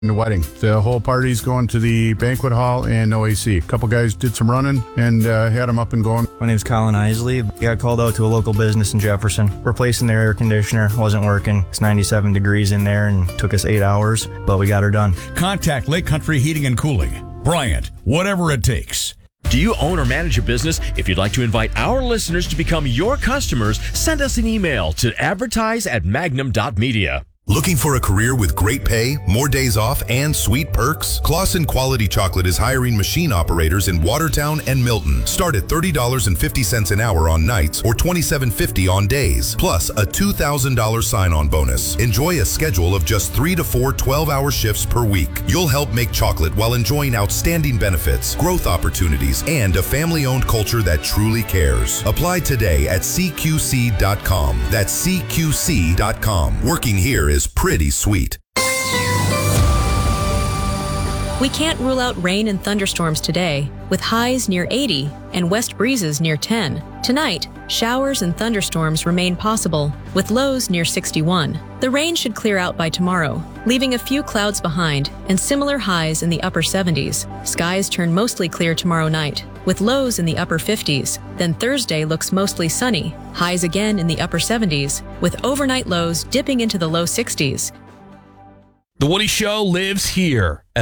The wedding. The whole party's going to the banquet hall and no AC. A couple guys did some running and had them up and going. My name's Colin Isley. Got called out to a local business in Jefferson. Replacing their air conditioner wasn't working. It's 97 degrees in there and took us 8 hours, but we got her done. Contact Lake Country Heating and Cooling. Bryant, whatever it takes. Do you own or manage a business? If you'd like to invite our listeners to become your customers, send us an email to advertise@magnum.media. Looking for a career with great pay, more days off, and sweet perks? Claussen Quality Chocolate is hiring machine operators in Watertown and Milton. Start at $30.50 an hour on nights or $27.50 on days, plus a $2,000 sign-on bonus. Enjoy a schedule of just 3 to 4 12-hour shifts per week. You'll help make chocolate while enjoying outstanding benefits, growth opportunities, and a family-owned culture that truly cares. Apply today at CQC.com. That's CQC.com. Working here is pretty sweet. We can't rule out rain and thunderstorms today, with highs near 80 and west breezes near 10. Tonight, showers and thunderstorms remain possible, with lows near 61. The rain should clear out by tomorrow, leaving a few clouds behind and similar highs in the upper 70s. Skies turn mostly clear tomorrow night, with lows in the upper 50s. Then Thursday looks mostly sunny, highs again in the upper 70s, with overnight lows dipping into the low 60s. The Woody Show lives here at